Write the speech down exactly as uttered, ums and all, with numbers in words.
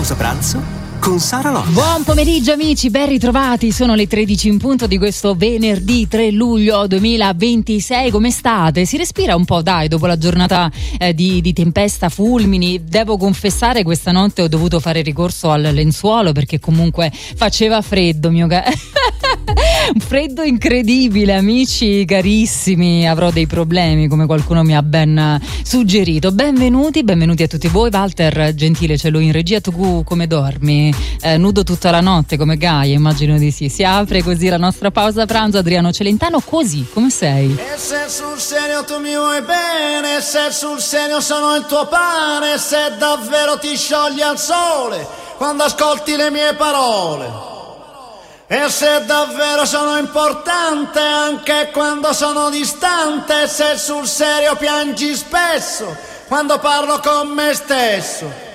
Pausa pranzo con Sara Lotta. Buon pomeriggio amici, ben ritrovati, sono le tredici in punto di questo venerdì tre luglio duemilaventisei. Come state? Si respira un po', dai, dopo la giornata eh, di, di tempesta, fulmini. Devo confessare, questa notte ho dovuto fare ricorso al lenzuolo perché comunque faceva freddo, mio caro. Un freddo incredibile, amici carissimi. Avrò dei problemi, come qualcuno mi ha ben suggerito. Benvenuti, benvenuti a tutti voi. Walter Gentile ce l'ho in regia. Tu come dormi? Eh, nudo tutta la notte come Gaia? Immagino di sì. Si apre così la nostra pausa pranzo. Adriano Celentano, così, come sei? E se sul serio tu mi vuoi bene, se sul serio sono il tuo pane, se davvero ti sciogli al sole quando ascolti le mie parole. E se davvero sono importante anche quando sono distante, se sul serio piangi spesso quando parlo con me stesso.